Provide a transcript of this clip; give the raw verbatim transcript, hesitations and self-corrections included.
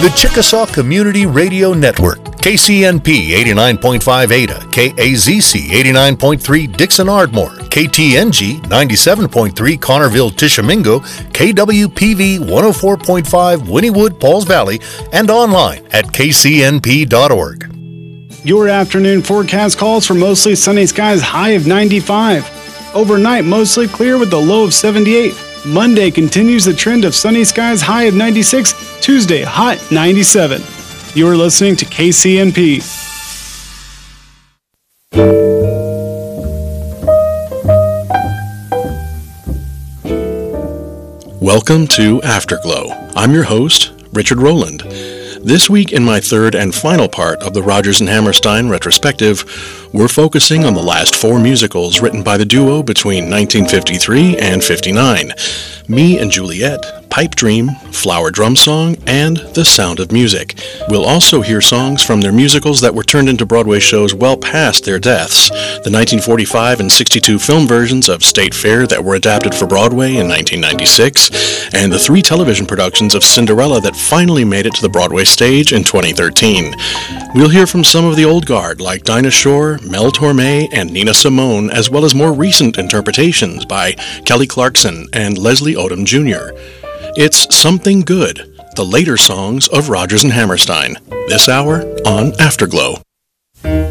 The Chickasaw Community Radio Network, K C N P eighty-nine point five Ada, K A Z C eighty-nine point three Dixon Ardmore, K T N G ninety-seven point three Connerville Tishomingo, K W P V one oh four point five Wynnewood Pauls Valley, and online at k c n p dot org. Your afternoon forecast calls for mostly sunny skies, high of ninety-five. Overnight, mostly clear with a low of seventy-eight. Monday continues the trend of sunny skies, high of ninety-six. Tuesday, hot ninety-seven. You are listening to K C N P. Welcome to Afterglow. I'm your host, Richard Rowland. This week, in my third and final part of the Rodgers and Hammerstein retrospective, we're focusing on the last four musicals written by the duo between nineteen fifty-three and fifty-nine. Me and Juliet, Pipe Dream, Flower Drum Song, and The Sound of Music. We'll also hear songs from their musicals that were turned into Broadway shows well past their deaths. The nineteen forty-five and sixty-two film versions of State Fair that were adapted for Broadway in nineteen ninety-six, and the three television productions of Cinderella that finally made it to the Broadway stage in twenty thirteen. We'll hear from some of the old guard like Dinah Shore, Mel Torme, and Nina Simone, as well as more recent interpretations by Kelly Clarkson and Leslie Odom Junior It's Something Good, the later songs of Rodgers and Hammerstein, this hour on Afterglow.